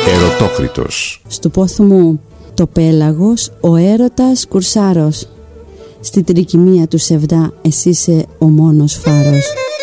Ερωτόκριτος. Στου πόθου μου το πέλαγος, ο έρωτας κουρσάρος. Στη τρικυμία του Σεβδά εσύ είσαι ο μόνος φάρος.